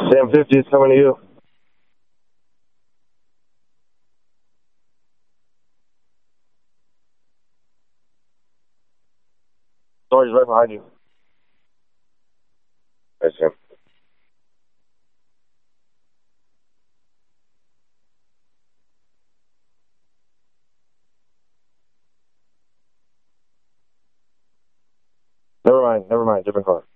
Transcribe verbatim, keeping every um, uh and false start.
Sam fifty is coming to you. Sorry, he's right behind you. Hey, Sam. Never mind, never mind, different car.